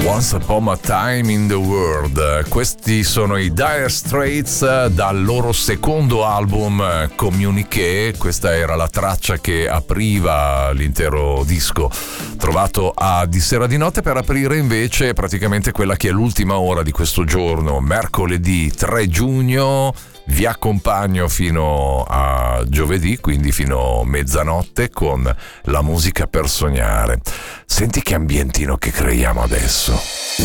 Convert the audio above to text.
Once Upon a Time in the World. Questi sono i Dire Straits dal loro secondo album Communiqué. Questa era la traccia che apriva l'intero disco trovato a Di Sera di Notte, per aprire invece praticamente quella che è l'ultima ora di questo giorno, mercoledì 3 giugno. Vi accompagno fino a giovedì, quindi fino a mezzanotte, con la musica per sognare. Senti che ambientino che creiamo adesso.